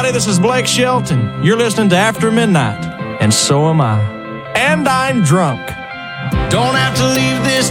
everybody. This is Blake Shelton. You're listening to After Midnight, and so am I. And I'm drunk. Don't have to leave this